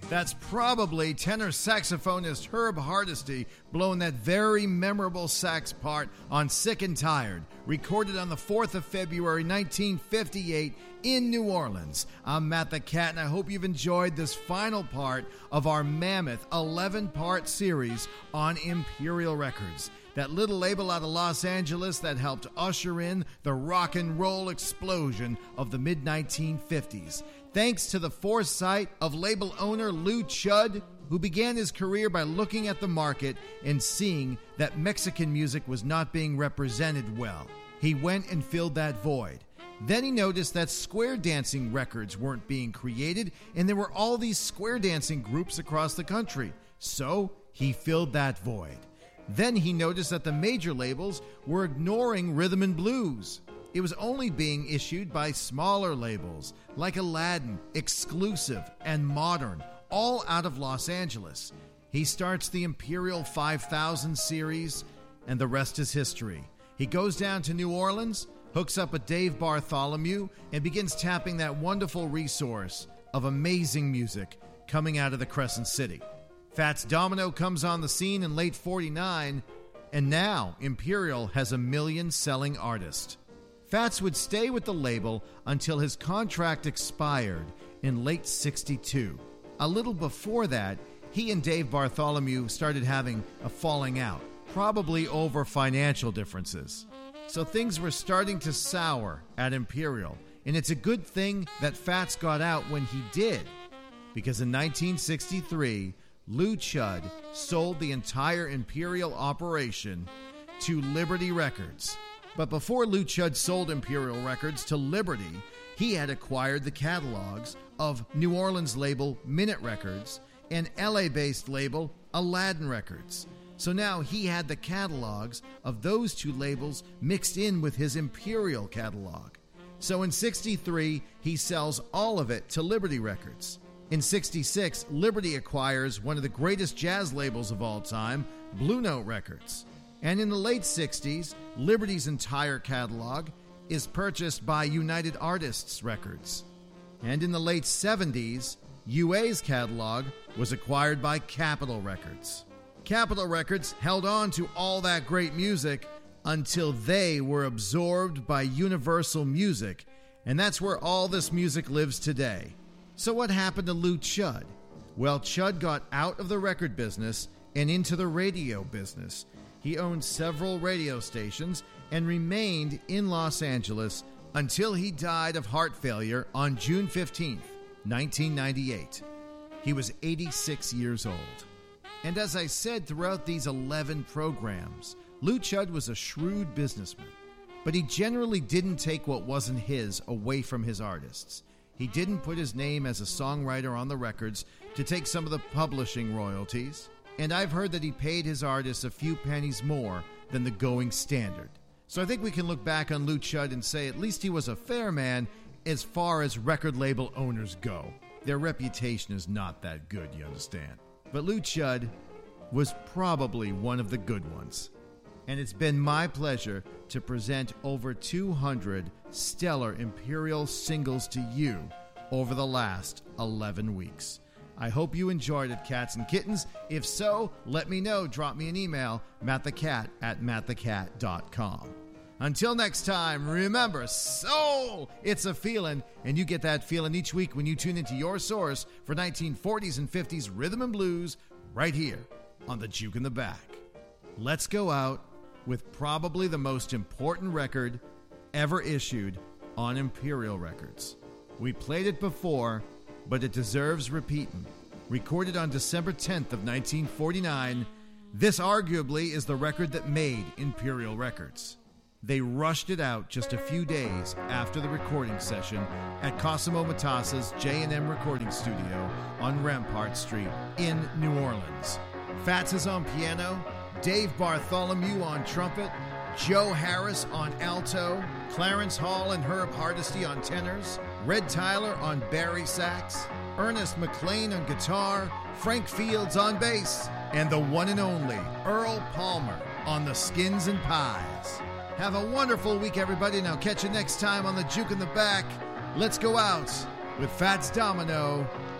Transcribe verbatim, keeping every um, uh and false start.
That's probably tenor saxophonist Herb Hardesty blowing that very memorable sax part on Sick and Tired, recorded on the fourth of February nineteen fifty-eight in New Orleans. I'm Matt the Cat, and I hope you've enjoyed this final part of our mammoth eleven-part series on Imperial Records, that little label out of Los Angeles that helped usher in the rock and roll explosion of the mid nineteen fifties. Thanks to the foresight of label owner Lou Chudd, who began his career by looking at the market and seeing that Mexican music was not being represented well. He went and filled that void. Then he noticed that square dancing records weren't being created, and there were all these square dancing groups across the country. So he filled that void. Then he noticed that the major labels were ignoring rhythm and blues. It was only being issued by smaller labels like Aladdin, Exclusive, and Modern, all out of Los Angeles. He starts the Imperial five thousand series, and the rest is history. He goes down to New Orleans, hooks up with Dave Bartholomew, and begins tapping that wonderful resource of amazing music coming out of the Crescent City. Fats Domino comes on the scene in late forty-nine, and now Imperial has a million-selling artist. Fats would stay with the label until his contract expired in late sixty-two. A little before that, he and Dave Bartholomew started having a falling out, probably over financial differences. So things were starting to sour at Imperial, and it's a good thing that Fats got out when he did, because in nineteen sixty-three, Lou Chudd sold the entire Imperial operation to Liberty Records. But before Lou Chudd sold Imperial Records to Liberty, he had acquired the catalogs of New Orleans label Minute Records and L A-based label Aladdin Records. So now he had the catalogs of those two labels mixed in with his Imperial catalog. So in sixty-three, he sells all of it to Liberty Records. In sixty-six, Liberty acquires one of the greatest jazz labels of all time, Blue Note Records. And in the late sixties, Liberty's entire catalog is purchased by United Artists Records. And in the late seventies, U A's catalog was acquired by Capitol Records. Capitol Records held on to all that great music until they were absorbed by Universal Music, and that's where all this music lives today. So what happened to Lou Chudd? Well, Chudd got out of the record business and into the radio business. He owned several radio stations and remained in Los Angeles until he died of heart failure on June fifteenth, nineteen ninety-eight. He was eighty-six years old. And as I said throughout these eleven programs, Lou Chudd was a shrewd businessman, but he generally didn't take what wasn't his away from his artists. He didn't put his name as a songwriter on the records to take some of the publishing royalties. And I've heard that he paid his artists a few pennies more than the going standard. So I think we can look back on Lou Chudd and say at least he was a fair man as far as record label owners go. Their reputation is not that good, you understand. But Lou Chudd was probably one of the good ones. And it's been my pleasure to present over two hundred stellar Imperial singles to you over the last eleven weeks. I hope you enjoyed it, cats and kittens. If so, let me know. Drop me an email, mattthecat at mattthecat dot com. Until next time, remember, soul, it's a feeling, and you get that feeling each week when you tune into your source for nineteen forties and fifties rhythm and blues right here on the Juke in the Back. Let's go out with probably the most important record ever issued on Imperial Records. We played it before, but it deserves repeating. Recorded on December tenth of nineteen forty-nine, this arguably is the record that made Imperial Records. They rushed it out just a few days after the recording session at Cosimo Matassa's J and M recording studio on Rampart Street in New Orleans. Fats is on piano, Dave Bartholomew on trumpet, Joe Harris on alto, Clarence Hall and Herb Hardesty on tenors, Red Tyler on bari sax, Ernest McLean on guitar, Frank Fields on bass, and the one and only Earl Palmer on the skins and pies. Have a wonderful week, everybody, and I'll catch you next time on the Juke in the Back. Let's go out with Fats Domino